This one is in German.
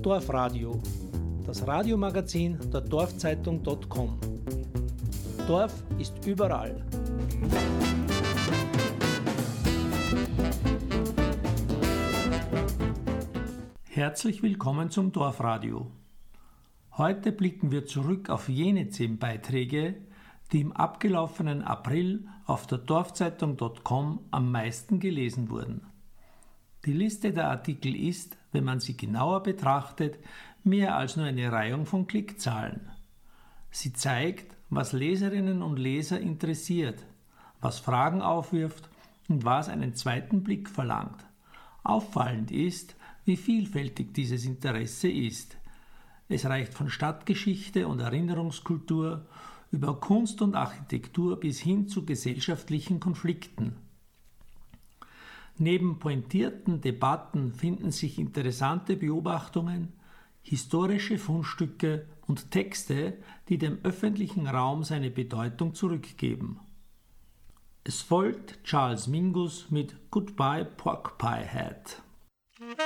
Dorfradio, das Radiomagazin der Dorfzeitung.com. Dorf ist überall. Herzlich willkommen zum Dorfradio. Heute blicken wir zurück auf jene 10 Beiträge, die im abgelaufenen April auf der Dorfzeitung.com am meisten gelesen wurden. Die Liste der Artikel ist, wenn man sie genauer betrachtet, mehr als nur eine Reihung von Klickzahlen. Sie zeigt, was Leserinnen und Leser interessiert, was Fragen aufwirft und was einen zweiten Blick verlangt. Auffallend ist, wie vielfältig dieses Interesse ist. Es reicht von Stadtgeschichte und Erinnerungskultur über Kunst und Architektur bis hin zu gesellschaftlichen Konflikten. Neben pointierten Debatten finden sich interessante Beobachtungen, historische Fundstücke und Texte, die dem öffentlichen Raum seine Bedeutung zurückgeben. Es folgt Charles Mingus mit Goodbye Pork Pie Hat.